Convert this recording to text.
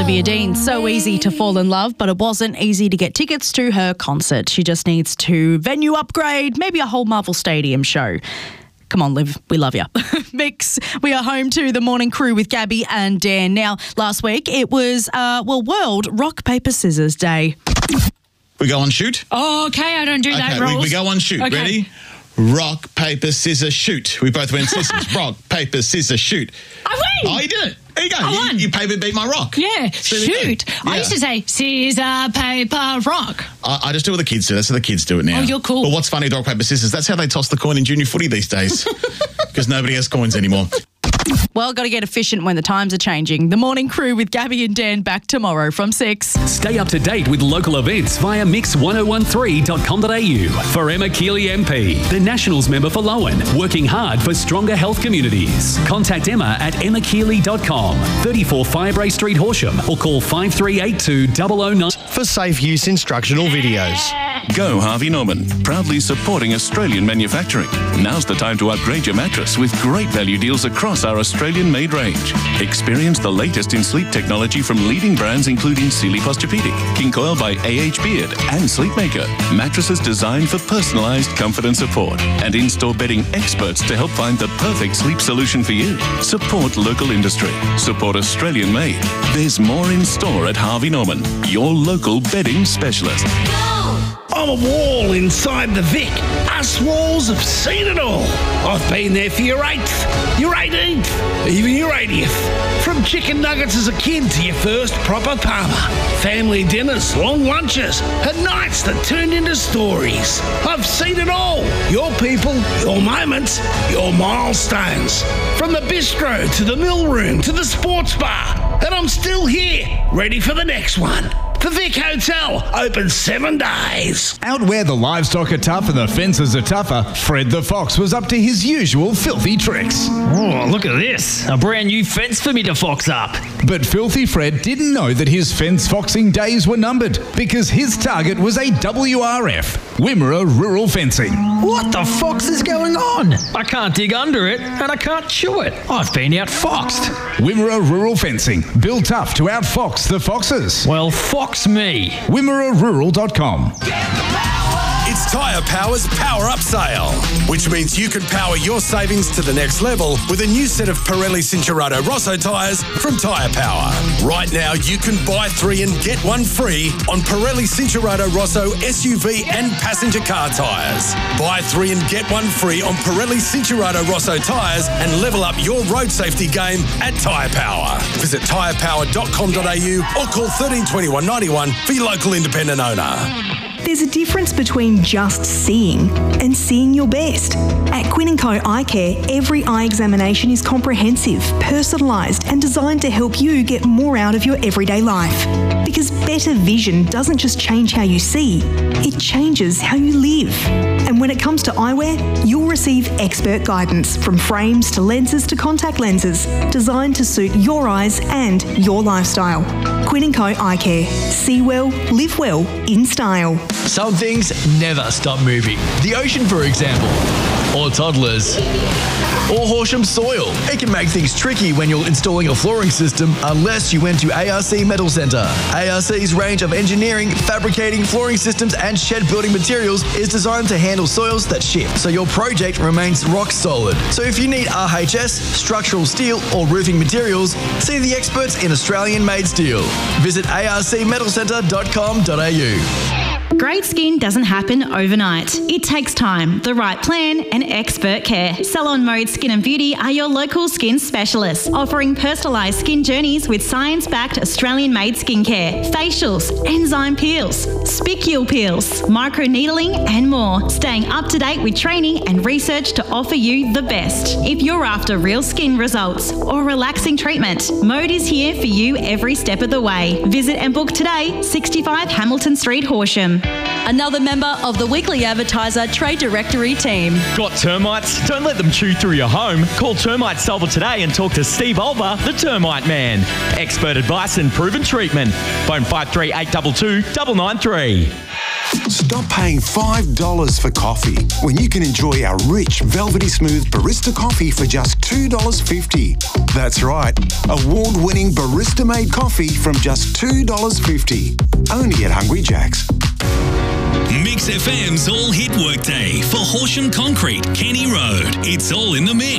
Olivia Dean, so easy to fall in love, but it wasn't easy to get tickets to her concert. She just needs to venue upgrade, maybe a whole Marvel Stadium show. Come on, Liv, we love you. Mix, we are home to the morning crew with Gabby and Dan. Now, last week it was, World Rock, Paper, Scissors Day. We go on shoot? Oh, okay, I don't do that, Rolls. We go on shoot. Okay. Ready? Rock, paper, scissors, shoot. We both went scissors. Rock, paper, scissors, shoot. I win! Oh, you did it. There you go. I won. You paper beat my rock. Yeah, So shoot. Yeah. I used to say scissor, paper, rock. I just do what the kids do. That's how the kids do it now. Oh, you're cool. But what's funny, rock, paper, scissors, that's how they toss the coin in junior footy these days. Because nobody has coins anymore. Well, got to get efficient when the times are changing. The morning crew with Gabby and Dan back tomorrow from 6. Stay up to date with local events via mix1013.com.au. For Emma Keeley MP, the Nationals member for Lowen, working hard for stronger health communities. Contact Emma at emmakeeley.com, 34 Firebrae Street, Horsham, or call 5382 009. For safe use instructional videos. Go Harvey Norman, proudly supporting Australian manufacturing. Now's the time to upgrade your mattress with great value deals across our Australian-made range. Experience the latest in sleep technology from leading brands including Sealy Posturepedic, King Coil by AH Beard, and Sleepmaker. Mattresses designed for personalised comfort and support, and in-store bedding experts to help find the perfect sleep solution for you. Support local industry. Support Australian-made. There's more in store at Harvey Norman, your local bedding specialist. I'm a wall inside the Vic. Us walls have seen it all. I've been there for your 8th, your 18th, even your 80th. From chicken nuggets as a kid to your first proper Palmer. Family dinners, long lunches, and nights that turned into stories. I've seen it all. Your people, your moments, your milestones. From the bistro to the mill room to the sports bar. And I'm still here, ready for the next one. The Vic Hotel, open 7 days. Out where the livestock are tough and the fences are tougher, Fred the Fox was up to his usual filthy tricks. Oh, look at this. A brand new fence for me to fox up. But Filthy Fred didn't know that his fence foxing days were numbered because his target was a WRF, Wimmera Rural Fencing. What the fox is going on? I can't dig under it and I can't chew it. I've been outfoxed. Wimmera Rural Fencing, built tough to outfox the foxes. Well, fox me. WimmeraRural.com. It's Tyre Power's Power Up Sale, which means you can power your savings to the next level with a new set of Pirelli Cincherato Rosso tyres from Tyre Power. Right now, you can buy 3 and get 1 free on Pirelli Cincherato Rosso SUV and passenger car tyres. Buy 3 and get 1 free on Pirelli Cincherato Rosso tyres and level up your road safety game at Tyre Power. Visit tyrepower.com.au or call 13 21 91 for your local independent owner. There's a difference between just seeing and seeing your best. At Quinn & Co Eye Care, every eye examination is comprehensive, personalised and designed to help you get more out of your everyday life. Because better vision doesn't just change how you see, it changes how you live. And when it comes to eyewear, you'll receive expert guidance from frames to lenses to contact lenses, designed to suit your eyes and your lifestyle. Quinn & Co Eye Care. See well, live well, in style. Some things never stop moving. The ocean, for example. Or toddlers. Or Horsham soil. It can make things tricky when you're installing a flooring system unless you went to ARC Metal Centre. ARC's range of engineering, fabricating, flooring systems and shed building materials is designed to handle soils that shift, so your project remains rock solid. So if you need RHS, structural steel or roofing materials, see the experts in Australian-made steel. Visit arcmetalcentre.com.au. Great skin doesn't happen overnight. It takes time, the right plan and expert care. Salon Mode Skin and Beauty are your local skin specialists, offering personalised skin journeys with science-backed Australian-made skincare, facials, enzyme peels, spicule peels, microneedling and more. Staying up to date with training and research to offer you the best. If you're after real skin results or relaxing treatment, Mode is here for you every step of the way. Visit and book today, 65 Hamilton Street, Horsham. Another member of the Weekly Advertiser Trade Directory team. Got termites? Don't let them chew through your home. Call Termite Solver today and talk to Steve Olver, the Termite Man. Expert advice and proven treatment. Phone 53822 993. Stop paying $5 for coffee when you can enjoy our rich, velvety smooth barista coffee for just $2.50. That's right, award-winning barista-made coffee from just $2.50. Only at Hungry Jack's. Mix FM's All Hit Workday for Horsham Concrete, Kenny Road. It's all in the mix.